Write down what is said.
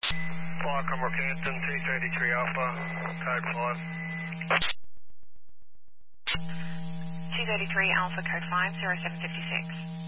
Flight from Rockhampton, 233 Alpha, code 5. 233 Alpha, code 5, 0756.